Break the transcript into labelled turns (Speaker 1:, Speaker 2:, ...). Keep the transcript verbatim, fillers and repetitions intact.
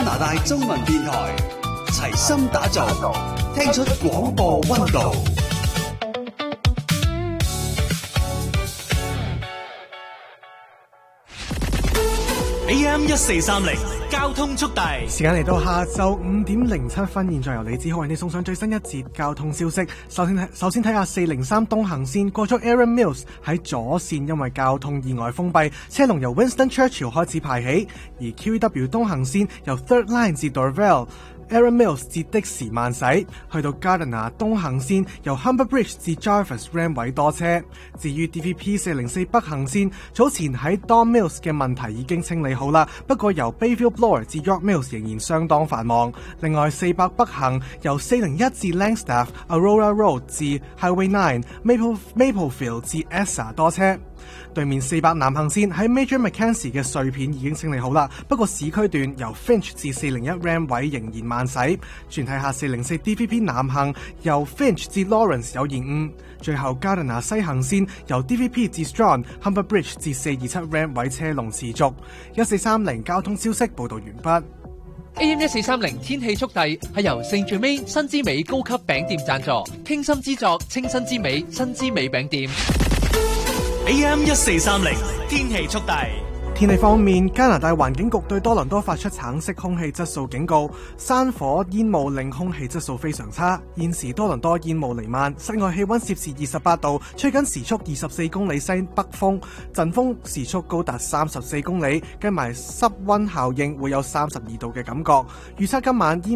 Speaker 1: 加拿大中文電台，齊心打造，聽出廣播溫度。A M 一四三零交通速遞，
Speaker 2: 時間嚟到下晝五點零七分，現在由李子浩為你送上最新一節交通消息。首先睇，首先睇下四零三東行線過咗 Erin Mills 喺左線，因為交通意外封閉，車龍由 Winston Churchill 開始排起，而 Q E W 東行線由 Third Line 至 Dorvale。Erin Mills 至的士慢駛，去到 Gardiner 東行線由 Humber Bridge 至 Jarvis Ram 位多車。至於 D V P 四零四北行線，早前喺 Don Mills 嘅問題已經清理好啦，不過由 Bayview Bloor 至 York Mills 仍然相當繁忙。另外四百北行由四零一至 Langstaff Aurora Road 至 Highway nine Maple Maplefield 至 Essa 多車。對面四百南行線喺 Major Mackenzie 嘅碎片已經清理好啦，不過市區段由 Finch 至四零一 Ram 位仍然慢駛。轉睇下四零四 D V P 南行由 Finch 至 Lawrence 有延誤。最後 Gardiner 西行線由 D V P 至 Strong Humber Bridge 至四二七 Ram 位車龍持續。一四三零交通消息報道完畢。
Speaker 3: A M 一四三零天氣速遞係由聖最美新之美高級餅店贊助，傾心之作，清新之美，新之美餅店。
Speaker 1: A M 一四三零天氣速遞。
Speaker 2: 天氣方面，加拿大環境局對多倫多發出橙色空氣質素警告，山火煙霧令空氣質素非常差。現時多倫多煙霧彌漫，室外氣溫攝氏二十八度，吹緊時速二十四公里西北風，陣風時速高達三十四公里，計埋濕溫效應會有三十二度嘅感覺。預測今晚煙